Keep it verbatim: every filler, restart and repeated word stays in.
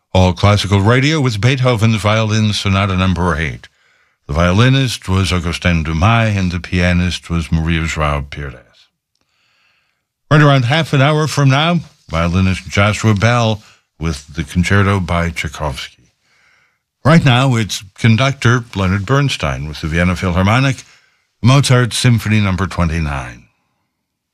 All Classical Radio with Beethoven's Violin Sonata Number eight. The violinist was Augustin Dumay, and the pianist was Maria João Pires. Right around half an hour from now, violinist Joshua Bell with the Concerto by Tchaikovsky. Right now, it's conductor Leonard Bernstein with the Vienna Philharmonic, Mozart Symphony Number twenty-nine.